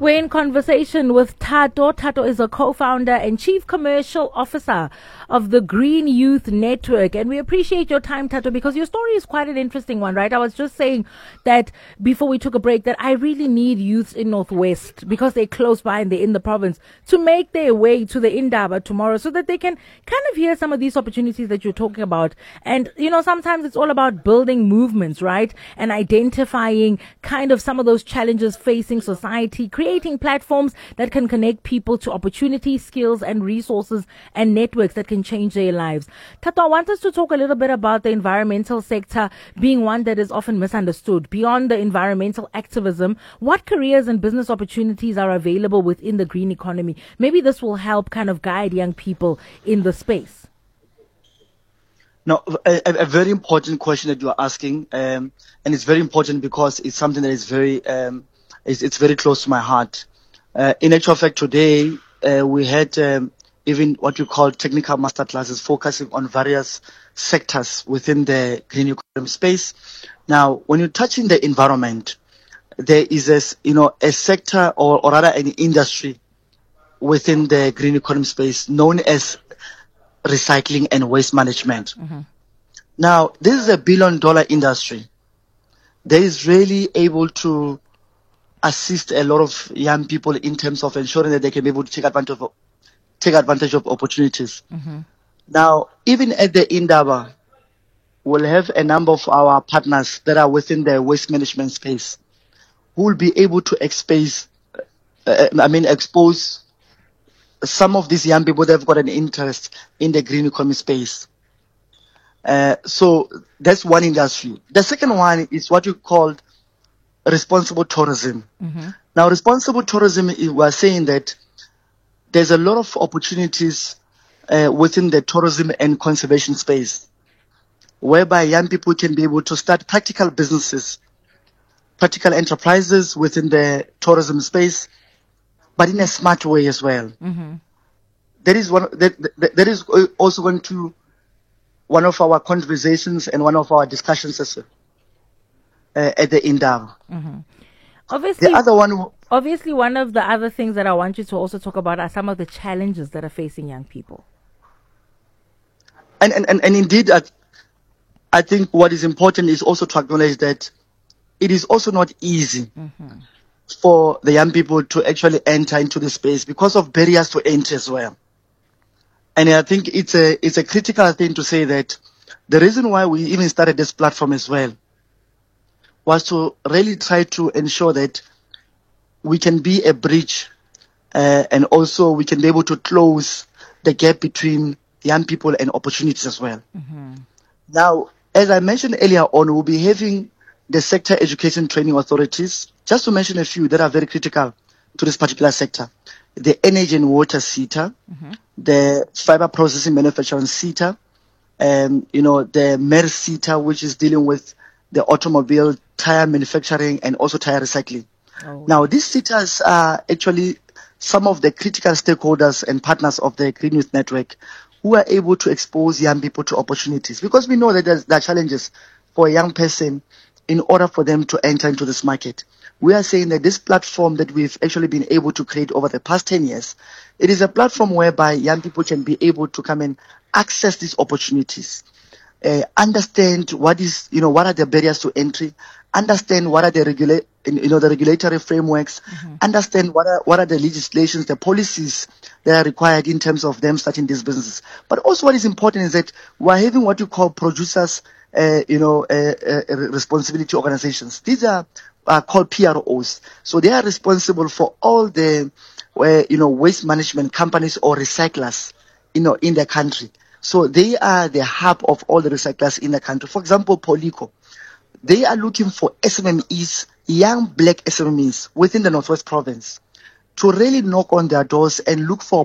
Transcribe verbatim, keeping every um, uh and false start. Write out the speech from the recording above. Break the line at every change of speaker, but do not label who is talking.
We're in conversation with Thato. Thato is a co-founder and chief commercial officer of the Green Youth Network. And we appreciate your time, Thato, because your story is quite an interesting one, right? I was just saying that before we took a break that I really need youths in Northwest, because they're close by and they're in the province, to make their way to the Indaba tomorrow so that they can kind of hear some of these opportunities that you're talking about. And, you know, sometimes it's all about building movements, right? And identifying kind of some of those challenges facing society, creating platforms that can connect people to opportunities, skills and resources and networks that can change their lives. Thato, I want us to talk a little bit about the environmental sector being one that is often misunderstood. Beyond the environmental activism, what careers and business opportunities are available within the green economy? Maybe this will help kind of guide young people in the space.
No, a, a very important question that you are asking, um, and it's very important because it's something that is very, um, it's, it's very close to my heart. Uh, in actual fact, today uh, we had um, even what we call technical masterclasses focusing on various sectors within the green economy space. Now, when you're touching the environment, there is a, you know, a sector or, or rather an industry within the green economy space known as recycling and waste management. Mm-hmm. Now, this is a billion dollar industry that is really able to assist a lot of young people in terms of ensuring that they can be able to take advantage of, take advantage of opportunities. Mm-hmm. Now, even at the Indaba, we'll have a number of our partners that are within the waste management space who will be able to expose, uh, I mean, expose some of these young people that have got an interest in the green economy space. Uh, so that's one industry. The second one is what you call responsible tourism. Mm-hmm. Now, responsible tourism, we are saying that there's a lot of opportunities uh, within the tourism and conservation space, whereby young people can be able to start practical businesses, practical enterprises within the tourism space, but in a smart way as well. Mm-hmm. That is one. That, that, that is also going to one of our conversations and one of our discussions as well, uh, at the Indaba.
Mm-hmm. Obviously,
the other one.
Obviously, one of the other things that I want you to also talk about are some of the challenges that are facing young people.
And and and, and indeed, I, I think what is important is also to acknowledge that it is also not easy. Mm-hmm. for the young people to actually enter into the space because of barriers to entry as well. And I think it's a it's a critical thing to say that the reason why we even started this platform as well was to really try to ensure that we can be a bridge uh, and also we can be able to close the gap between young people and opportunities as well. Mm-hmm. Now, as I mentioned earlier on, we'll be having the sector education training authorities, just to mention a few that are very critical to this particular sector. The energy and water SETA, mm-hmm. the fiber processing manufacturing SETA, um, you know, the M E R SETA, which is dealing with the automobile tire manufacturing and also tire recycling. Oh. Now, these SETAs are actually some of the critical stakeholders and partners of the Green Youth Network who are able to expose young people to opportunities, because we know that there's, there are challenges for a young person in order for them to enter into this market. We are saying that this platform that we've actually been able to create over the past ten years, it is a platform whereby young people can be able to come and access these opportunities, uh, understand what is, you know, what are the barriers to entry, understand what are the regula- you know, the regulatory frameworks, mm-hmm. understand what are, what are the legislations, the policies that are required in terms of them starting these businesses. But also what is important is that we're having what you call producers Uh, you know, uh, uh, responsibility organizations. These are, are called P R Os. So they are responsible for all the, uh, you know, waste management companies or recyclers, you know, in the country. So they are the hub of all the recyclers in the country. For example, Polico, they are looking for S M M Es, young black S M M Es within the Northwest Province, to really knock on their doors and look for